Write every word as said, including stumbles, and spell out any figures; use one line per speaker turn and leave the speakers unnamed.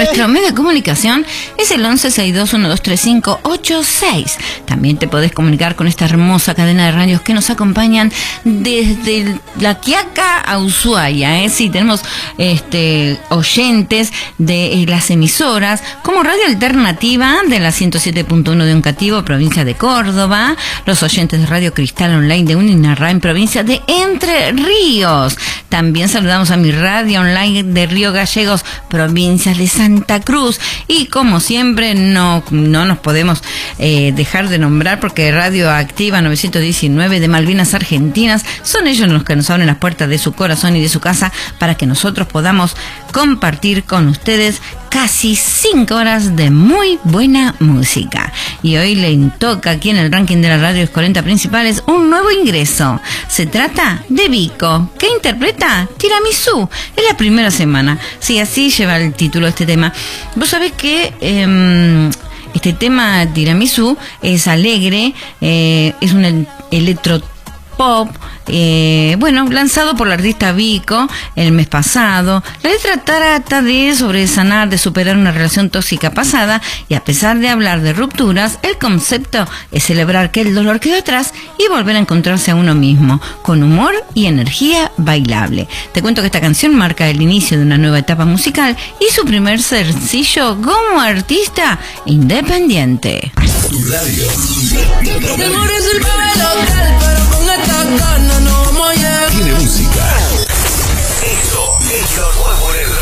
Nuestro medio de comunicación es el once sesenta y dos, doce treinta y cinco, ochenta y seis. También te podés comunicar con esta hermosa cadena de radios que nos acompañan desde La Quiaca a Ushuaia. ¿eh? Sí, tenemos este, oyentes de eh, las emisoras como Radio Alternativa de la ciento siete punto uno de Oncativo, provincia de Córdoba, los oyentes de Radio Cristal Online de Uninarra en provincia de Entre Ríos. También saludamos a mi radio online de Río Gallegos, provincia de Santa Cruz. Y como siempre, no, no nos podemos eh, dejar de nombrar porque Radio Activa novecientos diecinueve de Malvinas Argentinas son ellos los que nos abren las puertas de su corazón y de su casa para que nosotros podamos compartir con ustedes casi cinco horas de muy buena música. Y hoy le toca aquí en el ranking de las radios cuarenta principales un nuevo ingreso. Se trata de Vico, que interpreta Tiramisú. Es la primera semana. Sí, así lleva el título de este tema. Vos sabés que eh, este tema Tiramisú es alegre, eh, es un electro pop, eh, bueno, lanzado por la artista Vico el mes pasado. La letra trata de sobresanar, de superar una relación tóxica pasada, y a pesar de hablar de rupturas, el concepto es celebrar que el dolor quedó atrás y volver a encontrarse a uno mismo, con humor y energía bailable. Te cuento que esta canción marca el inicio de una nueva etapa musical y su primer sencillo como artista independiente.
Tu radio. Tiene música. Esto es lo nuevo en el